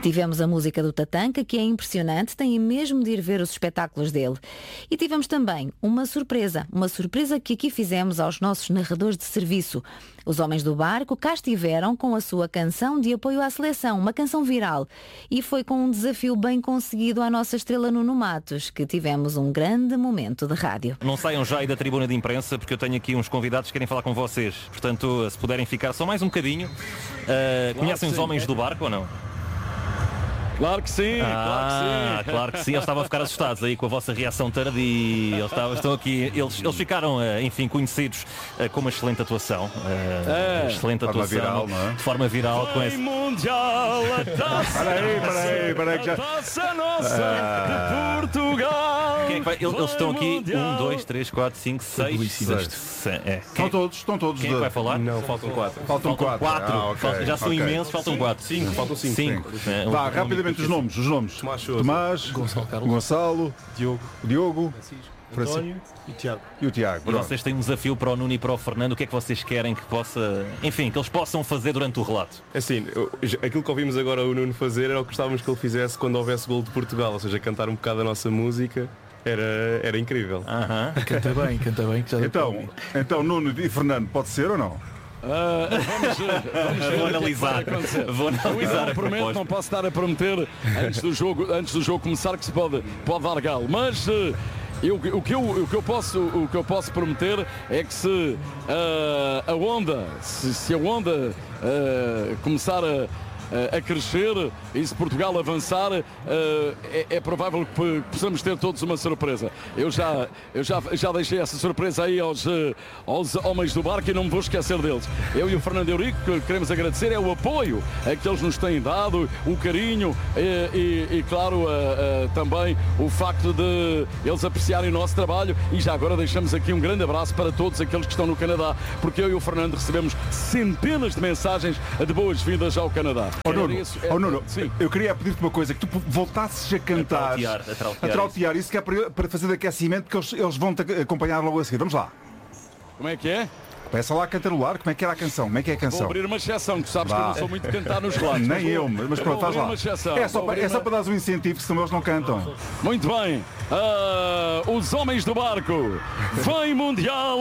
Tivemos a música do Tatanka, que é impressionante, têm mesmo de ir ver os espetáculos dele. E tivemos também uma surpresa que aqui fizemos aos nossos narradores de serviço. Os Homens do Barco cá estiveram com a sua canção de apoio à seleção, uma canção viral. E foi com um desafio bem conseguido à nossa estrela Nuno Matos, que tivemos um grande momento de rádio. Não saiam já aí da tribuna de imprensa, porque eu tenho aqui uns convidados que querem falar com vocês. Portanto, se puderem ficar só mais um bocadinho. Conhecem os Homens do Barco ou não? Claro que sim, claro que sim. Eles estavam a ficar assustados aí com a vossa reação tardia. Eles ficaram, enfim, conhecidos com uma excelente atuação. Excelente atuação. Viral, não é? De forma viral. Com esse... Mundial, a taça. Peraí, que já... A taça nossa de Portugal. Quem é que vai? Eles estão aqui. 1, 2, 3, 4, 5, 6. Estão todos. Quem é que vai falar? Não, faltam 4. Faltam 4. Okay. Já são imensos, faltam 4. 5, faltam 5. Vá, rapidamente os nomes. Tomás, Gonçalo, Diogo, António e o Tiago. E vocês têm um desafio para o Nuno e para o Fernando. O que é que vocês querem que eles possam fazer durante o relato? Assim, aquilo que ouvimos agora o Nuno fazer era o que gostávamos que ele fizesse quando houvesse gol de Portugal, ou seja, cantar um bocado a nossa música. Era incrível. Canta bem. Que já então, Nuno e Fernando, pode ser ou não? Vou analisar. a prometo, não posso estar a prometer antes do jogo começar que se pode dar galo, mas o que eu posso prometer é que se a onda começar a crescer e se Portugal avançar, é provável que possamos ter todos uma surpresa. Eu já deixei essa surpresa aí aos Homens do Barco e não me vou esquecer deles. Eu e o Fernando Eurico queremos agradecer o apoio que eles nos têm dado, o carinho e claro, também o facto de eles apreciarem o nosso trabalho. E já agora deixamos aqui um grande abraço para todos aqueles que estão no Canadá, porque eu e o Fernando recebemos centenas de mensagens de boas-vindas ao Canadá. Nuno, eu queria pedir-te uma coisa, que tu voltasses a cantar, a trautear isso que é para fazer de aquecimento, porque eles vão-te acompanhar logo a seguir. Vamos lá. Como é que é? Começa lá a cantarolar, como é que era a canção? Como é que é a canção? Vou abrir uma exceção, que sabes que eu não sou muito de cantar nos relatos. Nem eu, mas pronto, faz lá. É só para dar um incentivo, senão eles não cantam. Muito bem. Os Homens do Barco. Vem Mundial.